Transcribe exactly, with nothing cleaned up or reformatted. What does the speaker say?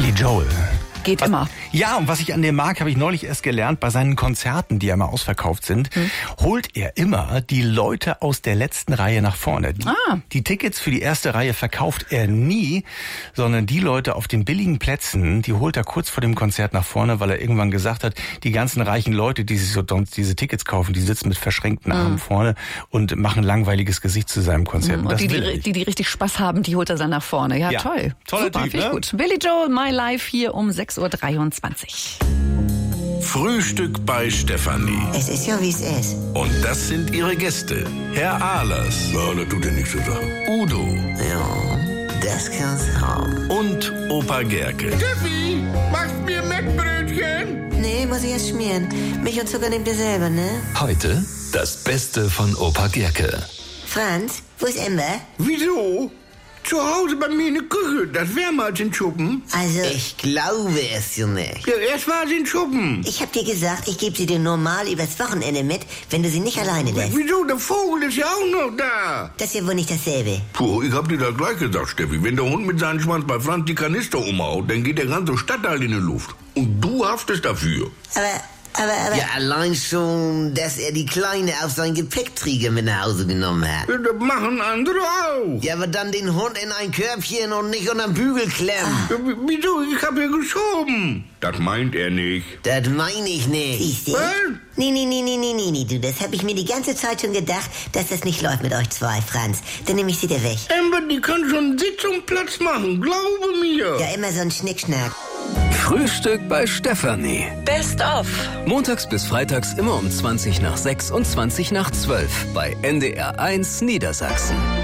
Billy Joel. Geht was, immer. Ja, und was ich an dem mag, habe ich neulich erst gelernt, bei seinen Konzerten, die ja immer ausverkauft sind, hm. holt er immer die Leute aus der letzten Reihe nach vorne. Die, ah. die Tickets für die erste Reihe verkauft er nie, sondern die Leute auf den billigen Plätzen, die holt er kurz vor dem Konzert nach vorne, weil er irgendwann gesagt hat, die ganzen reichen Leute, die sich so diese Tickets kaufen, die sitzen mit verschränkten Armen hm. vorne und machen ein langweiliges Gesicht zu seinem Konzert. Hm. Und, und die, die, die, die richtig Spaß haben, die holt er dann nach vorne. Ja, ja. toll. Toller Super, Typ, ne? gut. Billy Joel, My Life hier um sechs Uhr dreiundzwanzig. Frühstück bei Stefanie. Es ist ja, wie es ist. Und das sind ihre Gäste. Herr Ahlers. Ja, das tut ja nichts zu sagen. Udo. Ja, das kann's haben. Und Opa Gerke. Steffi, machst mir Mettbrötchen? Nee, muss ich erst schmieren. Milch und Zucker nehmt ihr selber, ne? Heute das Beste von Opa Gerke. Franz, wo ist Ember? Wieso? Zu Hause bei mir in der Küche. Das wärmer als in Schuppen. Also, ich glaube es ja nicht. Ja, erst war sie in Schuppen. Ich hab dir gesagt, ich gebe sie dir normal übers Wochenende mit, wenn du sie nicht alleine lässt. Wieso? Der Vogel ist ja auch noch da. Das ist ja wohl nicht dasselbe. Puh, ich hab dir das gleich gesagt, Steffi. Wenn der Hund mit seinem Schwanz bei Franz die Kanister umhaut, dann geht der ganze Stadtteil in die Luft. Und du haftest dafür. Aber... Aber, aber... Ja, allein schon, dass er die Kleine auf seinen Gepäckträger mit nach Hause genommen hat. Ja, das machen andere auch. Ja, aber dann den Hund in ein Körbchen und nicht unter den Bügel klemmen. Ja, wieso? Ich hab ja geschoben. Das meint er nicht. Das meine ich nicht. Siehst du? Was? Nee, nee, nee, nee, nee, nee, nee, du, das hab ich mir die ganze Zeit schon gedacht, dass das nicht läuft mit euch zwei, Franz. Dann nehme ich sie dir weg. Amber, die kann schon Sitz und Platz machen, glaube mir. Ja, immer so ein Schnickschnack. Frühstück bei Stefanie. Best of. Montags bis freitags immer um zwanzig nach sechs und zwanzig nach zwölf bei N D R eins Niedersachsen.